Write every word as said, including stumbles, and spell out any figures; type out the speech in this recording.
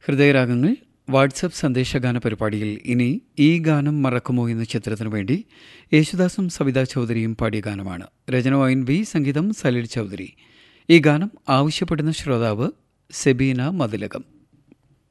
ഹൃദയരാഗങ്ങൾ WhatsApp സന്ദേശഗാന പരിപാടിയിൽ ഇനി ഈ ഗാനം മറക്കുമോ എന്ന ചിത്രത്തിനു വേണ്ടി യേശുദാസും സവിതാ ചൗധരിയും പാടിയ ഗാനമാണ്. രചന ഒ എൻ വി, സംഗീതം സലിൽ ചൗധരി. ഈ ഗാനം ആവശ്യപ്പെടുന്ന ശ്രോതാവ് സെബീന മതിലകം.